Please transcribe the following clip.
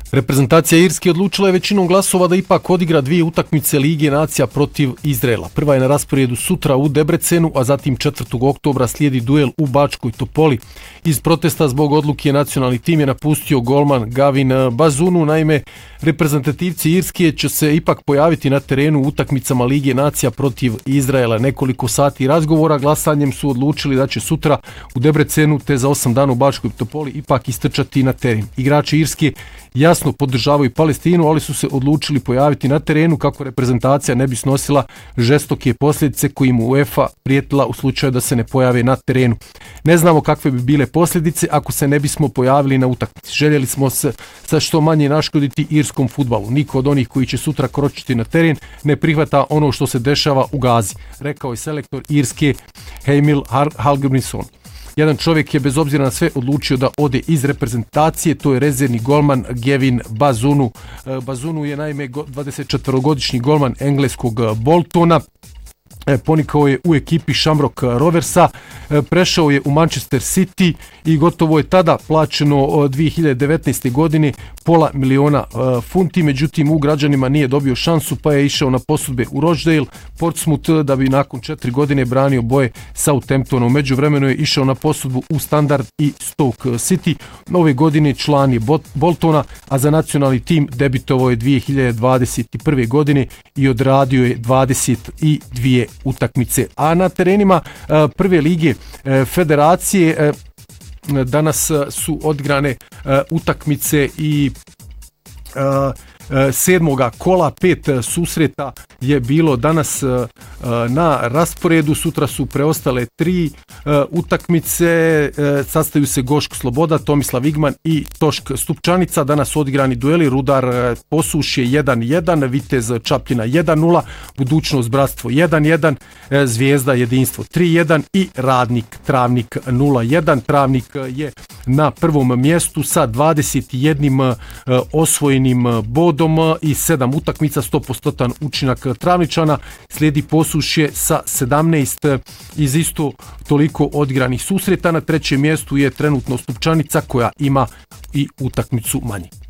Reprezentacija Irske odlučila je većinom glasova da ipak odigra 2 utakmice Lige nacija protiv Izraela. Prva je na rasporedu sutra u Debrecenu, a zatim 4. oktobra slijedi duel u Bačkoj Topoli. Iz protesta zbog odluke nacionalni tim je napustio golman Gavin Bazunu. Naime, reprezentativci Irske će se ipak pojaviti na terenu u utakmicama Lige nacija protiv Izraela. Nekoliko sati razgovora glasanjem su odlučili da će sutra u Debrecenu te za 8 dana u Bačkoj Topoli ipak istrčati na teren. Igrači Irske jasno podržavaju Palestinu, ali su se odlučili pojaviti na terenu kako reprezentacija ne bi snosila žestoke posljedice kojim UEFA prijetila u slučaju da se ne pojave na terenu. Ne znamo kakve bi bile posljedice ako se ne bismo pojavili na utakmici. Željeli smo se sa što manje naškoditi irskom fudbalu. Niko od onih koji će sutra kročiti na teren ne prihvata ono što se dešava u Gazi, rekao je selektor Irske Heimir Hallgrímsson. Jedan čovjek je bez obzira na sve odlučio da ode iz reprezentacije, to je rezervni golman Gavin Bazunu. Bazunu je naime 24-godišnji golman engleskog Boltona. Ponikao je u ekipi Shamrock Roversa, prešao je u Manchester City i gotovo je tada plaćeno 2019. godine $500,000 funti, međutim u građanima nije dobio šansu pa je išao na posudbe u Rochdale, Portsmouth da bi nakon 4 godine branio boje Southamptona. U međuvremenu je išao na posudbu u Standard i Stoke City. Ove godine član je Boltona, a za nacionalni tim debitovao je 2021. godine i odradio je 22 utakmice. A na terenima prve lige federacije danas su odigrane utakmice i 7. kola, 5 susreta je bilo danas na rasporedu. Sutra su preostale 3 utakmice. Sastaju se Gošk Sloboda, Tomislav Igman i Tošk Stupčanica. Danas odigrani dueli: Rudar Posušje 1-1, Vitez Čapljina 1-0, Budućnost Bratstvo 1-1, Zvijezda Jedinstvo 3-1 i Radnik Travnik 0-1. Travnik je na prvom mjestu sa 21 osvojenim bodom i 7 utakmica, 100% učinak Travničana. Slijedi Posušje sa 17 iz isto toliko odigranih susreta. Na trećem mjestu je trenutno Stupčanica koja ima i utakmicu manje.